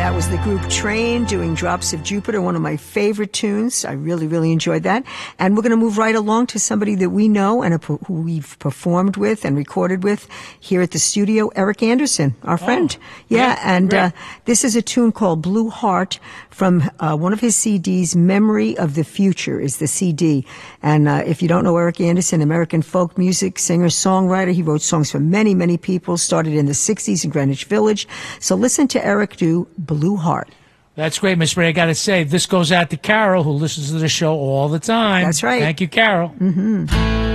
That was the group Train doing Drops of Jupiter, one of my favorite tunes. I really, really enjoyed that. And we're going to move right along to somebody that we know and who we've performed with and recorded with here at the studio, Eric Anderson, our friend. This is a tune called Blue Heart from one of his CDs, Memory of the Future is the CD. And if you don't know Eric Anderson, American folk music singer, songwriter, he wrote songs for many, many people, started in the 60s in Greenwich Village. So listen to Eric do Blue Heart. That's great, Miss Ray. I got to say, this goes out to Carol, who listens to the show all the time. That's right. Thank you, Carol. Mm-hmm.